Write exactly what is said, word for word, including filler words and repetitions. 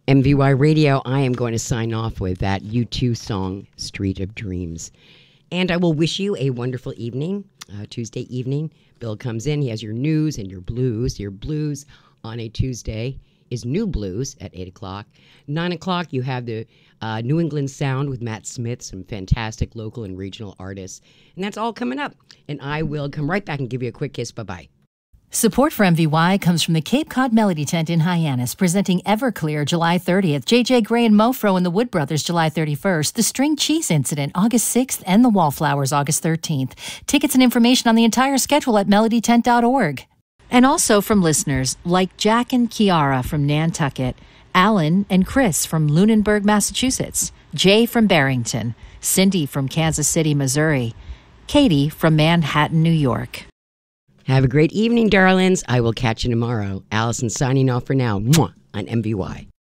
M V Y Radio, I am going to sign off with that U two song, Street of Dreams. And I will wish you a wonderful evening, uh, Tuesday evening. Bill comes in, he has your news and your blues. Your blues on a Tuesday is New Blues at eight o'clock. nine o'clock, you have the uh, New England Sound with Matt Smith, some fantastic local and regional artists. And that's all coming up. And I will come right back and give you a quick kiss. Bye-bye. Support for M V Y comes from the Cape Cod Melody Tent in Hyannis, presenting Everclear July thirtieth, J J Gray and Mofro and the Wood Brothers July thirty-first, the String Cheese Incident August sixth, and the Wallflowers August thirteenth. Tickets and information on the entire schedule at melody tent dot org. And also from listeners like Jack and Kiara from Nantucket, Alan and Chris from Lunenburg, Massachusetts, Jay from Barrington, Cindy from Kansas City, Missouri, Katie from Manhattan, New York. Have a great evening, darlings. I will catch you tomorrow. Allison signing off for now. Mwah, on M V Y.